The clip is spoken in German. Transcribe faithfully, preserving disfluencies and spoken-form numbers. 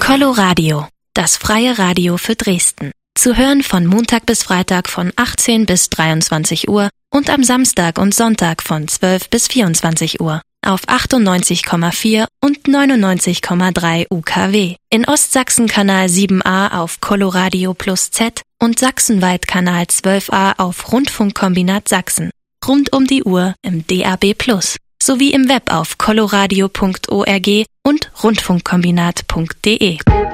Coloradio, das freie Radio für Dresden. Zu hören von Montag bis Freitag von achtzehn bis dreiundzwanzig Uhr und am Samstag und Sonntag von zwölf bis vierundzwanzig Uhr auf achtundneunzig Komma vier und neunundneunzig Komma drei U K W. In Ostsachsen Kanal sieben a auf Coloradio Plus Z und sachsenweit Kanal zwölf a auf Rundfunkkombinat Sachsen. Rund um die Uhr im D A B Plus, sowie im Web auf coloradio punkt org und rundfunkkombinat punkt de.